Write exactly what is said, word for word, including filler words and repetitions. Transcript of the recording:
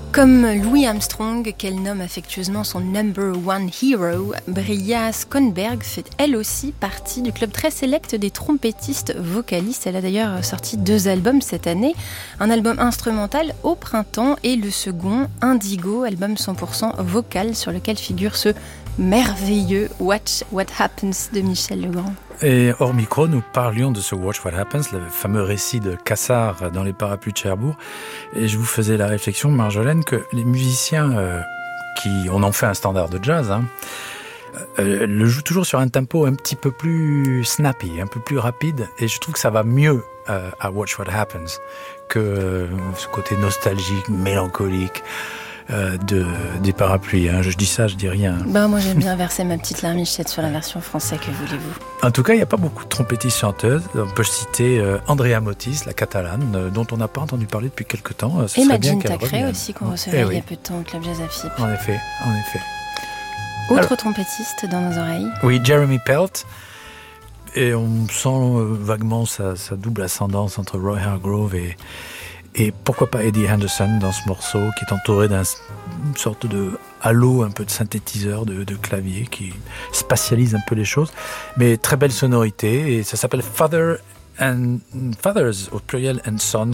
Comme Louis Armstrong, qu'elle nomme affectueusement son number one hero, Bria Skonberg fait elle aussi partie du club très sélect des trompettistes vocalistes. Elle a d'ailleurs sorti deux albums cette année, un album instrumental au printemps et le second, Indigo, album cent pour cent vocal sur lequel figure ce merveilleux Watch What Happens de Michel Legrand. Et hors micro, nous parlions de ce Watch What Happens, le fameux récit de Cassard dans les parapluies de Cherbourg. Et je vous faisais la réflexion, Marjolaine, que les musiciens euh, qui on en fait un standard de jazz, hein, euh, le jouent toujours sur un tempo un petit peu plus snappy, un peu plus rapide. Et je trouve que ça va mieux euh, à Watch What Happens que euh, ce côté nostalgique, mélancolique. Euh, de, des parapluies, hein. Je dis ça, je dis rien. Bah, moi j'aime bien verser ma petite larmichette sur la version française, que voulez-vous. En tout cas, il n'y a pas beaucoup de trompettistes chanteuses. On peut citer euh, Andrea Motis, la catalane, euh, dont on n'a pas entendu parler depuis quelque temps. Et Magine Tacré aussi, qu'on recevait eh il oui. y a peu de temps au Club Jazz à Fipe. En effet, en effet. Autre Alors, trompettiste dans nos oreilles. Oui, Jeremy Pelt. Et on sent euh, vaguement sa, sa double ascendance entre Roy Hargrove et Et pourquoi pas Eddie Henderson dans ce morceau qui est entouré d'une sorte de halo, un peu de synthétiseur, de, de clavier qui spatialise un peu les choses. Mais très belle sonorité et ça s'appelle Father and Fathers au pluriel and Sons.